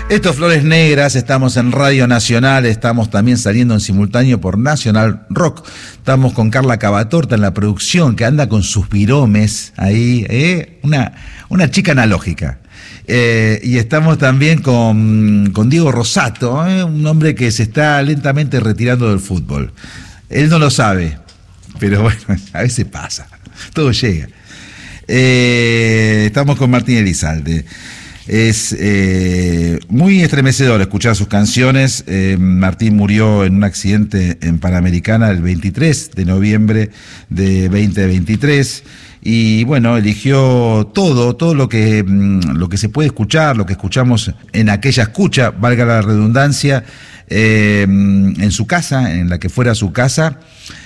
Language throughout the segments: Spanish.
Esto es Flores Negras, estamos en Radio Nacional, estamos también saliendo en simultáneo por Nacional Rock. Estamos con Carla Cavatorta en la producción, que anda con sus viromes ahí, una chica analógica. Y estamos también con Diego Rosato, un hombre que se está lentamente retirando del fútbol. Él no lo sabe, pero bueno, a veces pasa, todo llega. Estamos con Martín Elizalde. Es muy estremecedor escuchar sus canciones. Martín murió en un accidente en Panamericana el 23 de noviembre de 2023 y bueno, eligió todo lo que se puede escuchar, lo que escuchamos en aquella escucha, valga la redundancia, en su casa, en la que fuera su casa.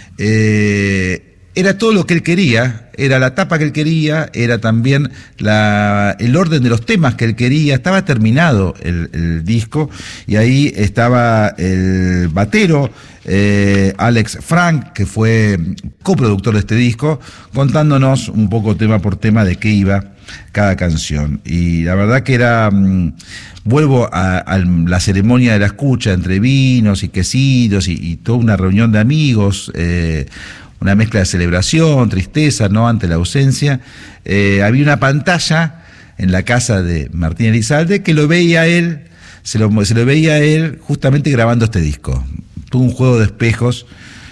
Era todo lo que él quería, era la tapa que él quería, era también el orden de los temas que él quería. Estaba terminado el disco y ahí estaba el batero Alex Frank, que fue coproductor de este disco, contándonos un poco tema por tema de qué iba cada canción. Y la verdad que era, vuelvo a la ceremonia de la escucha entre vinos y quesitos y toda una reunión de amigos, una mezcla de celebración, tristeza, ¿no?, ante la ausencia. Había una pantalla en la casa de Martín Elizalde que lo veía él, se lo veía a él justamente grabando este disco. Tuvo un juego de espejos,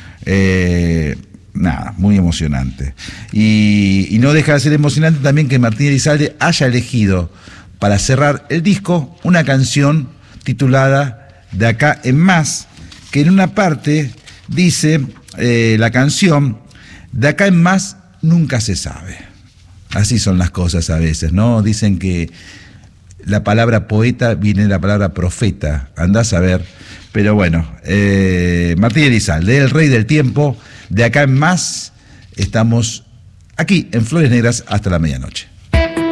muy emocionante. Y no deja de ser emocionante también que Martín Elizalde haya elegido para cerrar el disco una canción titulada De acá en más, que en una parte dice la canción: de acá en más nunca se sabe. Así son las cosas a veces, ¿no? Dicen que la palabra poeta viene de la palabra profeta, andás a ver. Pero bueno, Martín Elizalde, el rey del tiempo. De acá en más, estamos aquí en Flores Negras hasta la medianoche.